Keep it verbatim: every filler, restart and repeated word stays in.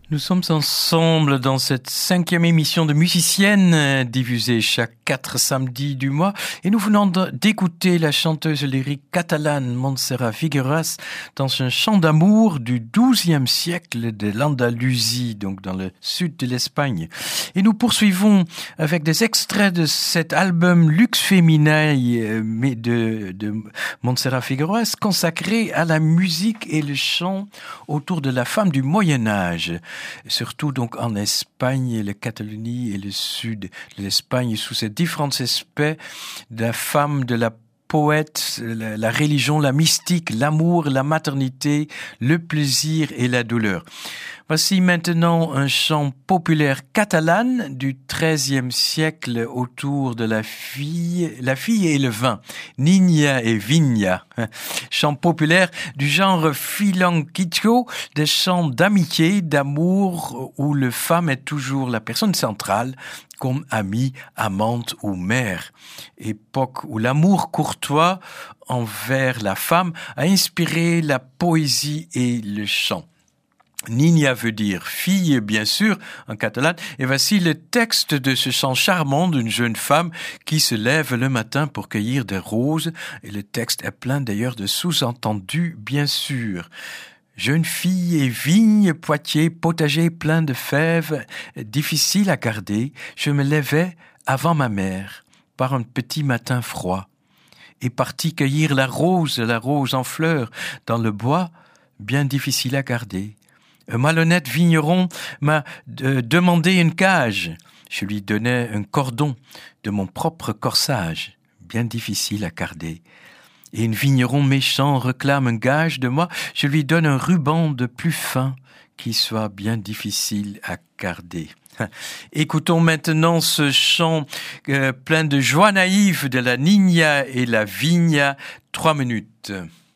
Nous sommes ensemble dans cette cinquième émission de Musicienne, euh, diffusée chaque quatre samedis du mois, et nous venons de- d'écouter la chanteuse lyrique catalane Montserrat Figueras dans un chant d'amour du douzième siècle de l'Andalousie, donc dans le sud de l'Espagne. Et nous poursuivons avec des extraits de cet album Lux Feminae euh, mais de, de Montserrat Figueras, consacré à la musique et le chant autour de la femme du Moyen-Âge. Surtout donc en Espagne, la Catalogne et le sud de l'Espagne, sous ces différents aspects de la femme, de la poète, la, la religion, la mystique, l'amour, la maternité, le plaisir et la douleur. Voici maintenant un chant populaire catalan du treizième siècle autour de la fille, la fille et le vin, Niña et Viña. Chant populaire du genre filanquicho, des chants d'amitié, d'amour, où le femme est toujours la personne centrale, comme amie, amante ou mère. Époque où l'amour courtois envers la femme a inspiré la poésie et le chant. Niña veut dire fille, bien sûr, en catalan. Et voici le texte de ce chant charmant d'une jeune femme qui se lève le matin pour cueillir des roses. Et le texte est plein d'ailleurs de sous-entendus, bien sûr. Jeune fille et vigne, Poitiers, potager plein de fèves, difficile à garder. Je me levais avant ma mère, par un petit matin froid, et partis cueillir la rose, la rose en fleurs, dans le bois, bien difficile à garder. Un malhonnête vigneron m'a de- demandé une cage. Je lui donnais un cordon de mon propre corsage, bien difficile à garder. Et un vigneron méchant réclame un gage de moi. Je lui donne un ruban de plus fin qui soit bien difficile à garder. Écoutons maintenant ce chant euh, plein de joie naïve de la Niña et la Viña. Trois minutes.